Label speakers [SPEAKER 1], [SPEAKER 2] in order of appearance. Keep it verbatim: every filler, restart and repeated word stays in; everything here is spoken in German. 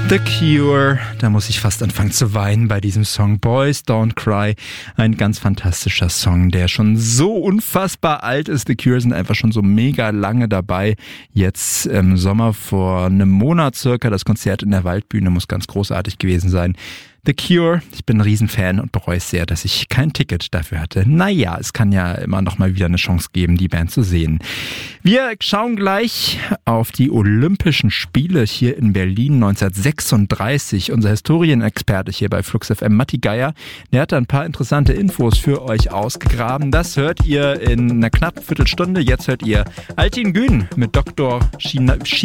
[SPEAKER 1] The Cure, da muss ich fast anfangen zu weinen bei diesem Song. Boys Don't Cry, ein ganz fantastischer Song, der schon so unfassbar alt ist. The Cure sind einfach schon so mega lange dabei. Jetzt im Sommer vor einem Monat circa, das Konzert in der Waldbühne muss ganz großartig gewesen sein. The Cure, ich bin ein Riesenfan und bereue es sehr, dass ich kein Ticket dafür hatte. Naja, es kann ja immer noch mal wieder eine Chance geben, die Band zu sehen. Wir schauen gleich auf die Olympischen Spiele hier in Berlin neunzehnhundertsechsunddreißig. Unser Historienexperte hier bei Flux F M, Matti Geier, der hat da ein paar interessante Infos für euch ausgegraben. Das hört ihr in einer knappen Viertelstunde. Jetzt hört ihr Altin Gün mit Doktor China